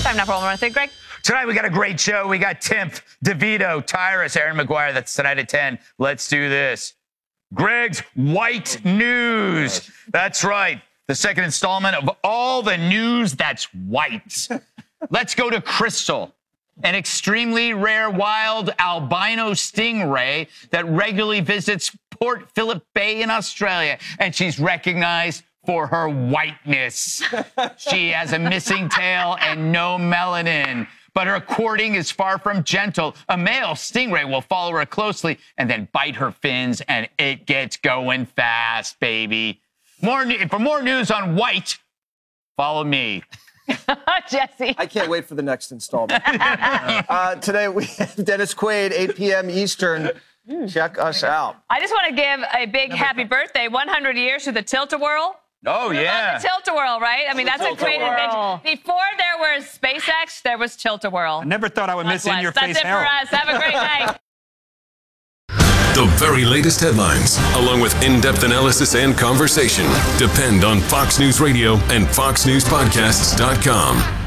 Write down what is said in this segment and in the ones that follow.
Time now for All Around 3, Greg. Tonight we got a great show. We got Timph, DeVito, Tyrus, Aaron McGuire. That's tonight at 10. Let's do this. Greg's White News. That's right. The second installment of all the news that's white. Let's go to Crystal, an extremely rare wild albino stingray that regularly visits Port Phillip Bay in Australia, and she's recognized for her whiteness. She has a missing tail and no melanin, but her courting is far from gentle. A male stingray will follow her closely and then bite her fins, and it gets going fast, baby. For more news on white, follow me. Jesse. I can't wait for the next installment. Today we have Dennis Quaid, 8 p.m. Eastern. Check us out. I just want to give a big happy birthday, 100 years to the Tilt-A-Whirl. Oh, yeah. The Tilt-A-Whirl, right? I mean, that's a great invention. Before there was SpaceX, there was Tilt-A-Whirl. I never thought I would miss in your face. That's it for us. Have a great night. The very latest headlines, along with in-depth analysis and conversation, depend on Fox News Radio and FoxNewsPodcasts.com.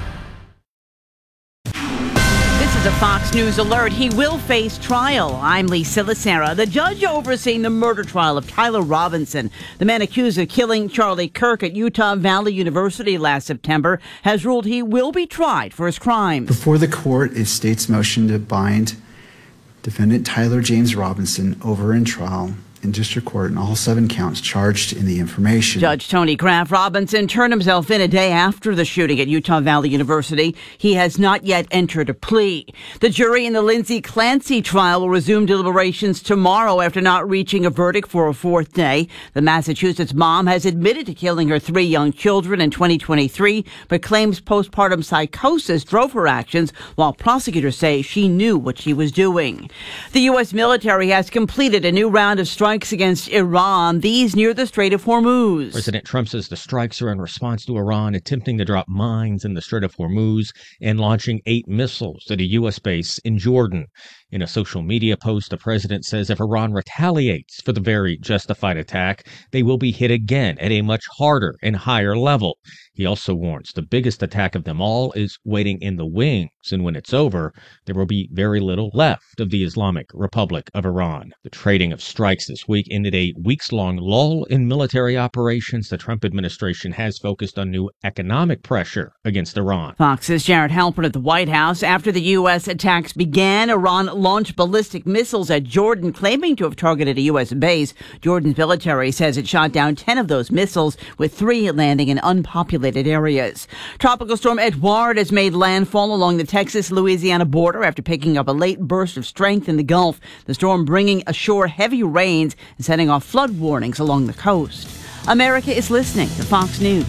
This is a Fox News alert. He will face trial. I'm Lisa Lacera. The judge overseeing the murder trial of Tyler Robinson, the man accused of killing Charlie Kirk at Utah Valley University last September, has ruled he will be tried for his crimes. Before the court is state's motion to bind defendant Tyler James Robinson over in trial in district court on all 7 counts charged in the information. Judge Tony Graff Robinson turned himself in a day after the shooting at Utah Valley University. He has not yet entered a plea. The jury in the Lindsay Clancy trial will resume deliberations tomorrow after not reaching a verdict for a 4th day. The Massachusetts mom has admitted to killing her 3 young children in 2023, but claims postpartum psychosis drove her actions, while prosecutors say she knew what she was doing. The U.S. military has completed a new round of strikes against Iran, these near the Strait of Hormuz. President Trump says the strikes are in response to Iran attempting to drop mines in the Strait of Hormuz and launching 8 missiles at a U.S. base in Jordan. In a social media post, the president says if Iran retaliates for the very justified attack, they will be hit again at a much harder and higher level. He also warns the biggest attack of them all is waiting in the wings, and when it's over, there will be very little left of the Islamic Republic of Iran. The trading of strikes this week ended a weeks-long lull in military operations. The Trump administration has focused on new economic pressure against Iran. Fox's Jared Halpern at the White House. After the U.S. attacks began, Iran launched ballistic missiles at Jordan, claiming to have targeted a U.S. base. Jordan's military says it shot down 10 of those missiles, with 3 landing in unpopulated areas. Tropical storm Edouard has made landfall along the Texas-Louisiana border after picking up a late burst of strength in the Gulf. The storm bringing ashore heavy rains and setting off flood warnings along the coast. America is listening to Fox News.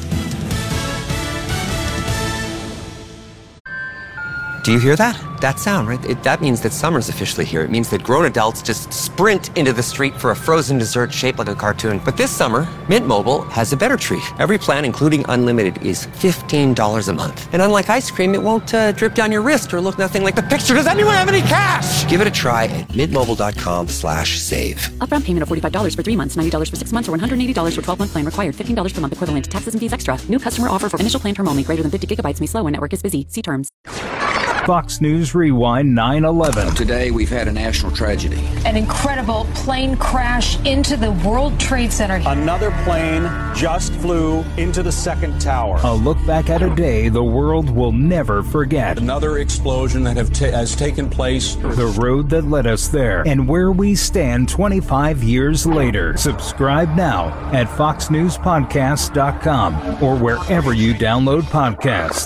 Do you hear that? That sound, right? That means that summer's officially here. It means that grown adults just sprint into the street for a frozen dessert shaped like a cartoon. But this summer, Mint Mobile has a better treat. Every plan, including unlimited, is $15 a month. And unlike ice cream, it won't drip down your wrist or look nothing like the picture. Does anyone have any cash? Give it a try at mintmobile.com/save. Upfront payment of $45 for 3 months, $90 for 6 months, or $180 for 12-month plan required. $15 per month equivalent to taxes and fees extra. New customer offer for initial plan term only. Greater than 50 gigabytes may slow when network is busy. See terms. Fox News Rewind 9/11. Today, we've had a national tragedy. An incredible plane crash into the World Trade Center. Another plane just flew into the second tower. A look back at a day the world will never forget. Another explosion that has taken place. The road that led us there, and where we stand 25 years later. Subscribe now at FoxNewsPodcasts.com or wherever you download podcasts.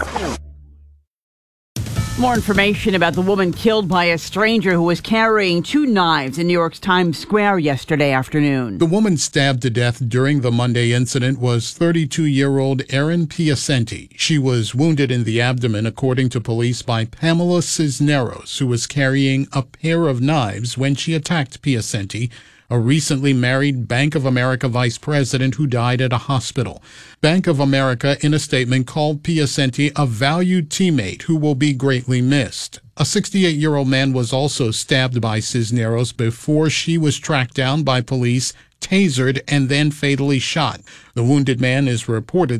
More information about the woman killed by a stranger who was carrying 2 knives in New York's Times Square yesterday afternoon. The woman stabbed to death during the Monday incident was 32-year-old Erin Piacenti. She was wounded in the abdomen, according to police, by Pamela Cisneros, who was carrying a pair of knives when she attacked Piacenti, a recently married Bank of America vice president who died at a hospital. Bank of America, in a statement, called Piacenti a valued teammate who will be greatly missed. A 68-year-old man was also stabbed by Cisneros before she was tracked down by police, tasered, and then fatally shot. The wounded man is reported